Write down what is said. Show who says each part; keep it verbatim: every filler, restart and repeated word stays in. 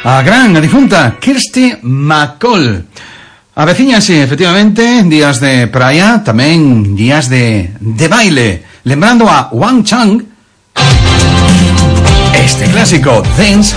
Speaker 1: a gran, a difunta Kirsty MacColl. Avecíñase, efectivamente, días de praia, tamén días de, de baile. Lembrando a Wang Chang, este clásico, Dance